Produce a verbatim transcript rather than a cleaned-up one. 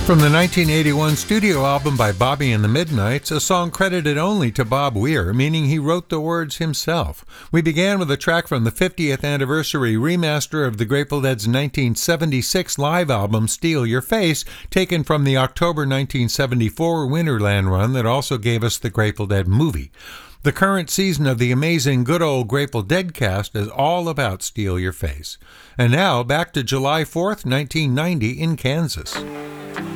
From the nineteen eighty-one studio album by Bobby and the Midnights, a song credited only to Bob Weir, meaning he wrote the words himself. We began with a track from the fiftieth anniversary remaster of the Grateful Dead's nineteen seventy-six live album Steal Your Face, taken from the October nineteen seventy-four Winterland run that also gave us the Grateful Dead movie. The current season of the amazing Good Old Grateful Dead cast is all about Steal Your Face. And now, back to July fourth, nineteen ninety in Kansas.